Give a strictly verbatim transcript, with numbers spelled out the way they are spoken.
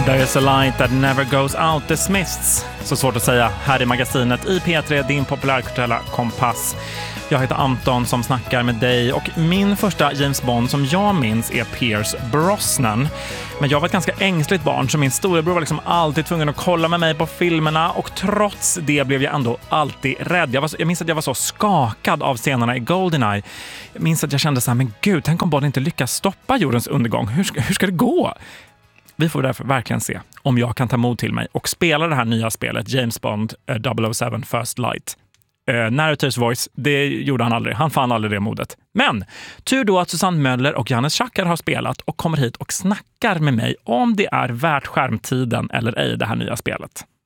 There is a light that never goes out, The Smiths. Så svårt att säga här i magasinet i P tre, din populärkulturella kompass. Jag heter Anton som snackar med dig och min första James Bond som jag minns är Pierce Brosnan. Men jag var ett ganska ängsligt barn så min storebror var liksom alltid tvungen att kolla med mig på filmerna och trots det blev jag ändå alltid rädd. Jag, var så, jag minns att jag var så skakad av scenerna i GoldenEye. Jag minns att jag kände så här, men gud, tänk om Bond inte lyckas stoppa jordens undergång. Hur ska, hur ska det gå? Vi får därför verkligen se om jag kan ta mod till mig och spela det här nya spelet James Bond double oh seven First Light. Uh, Narrators Voice, det gjorde han aldrig. Han fann aldrig det modet. Men tur då att Susanne Möller och Jannes Schacker har spelat och kommer hit och snackar med mig om det är värt skärmtiden eller ej det här nya spelet.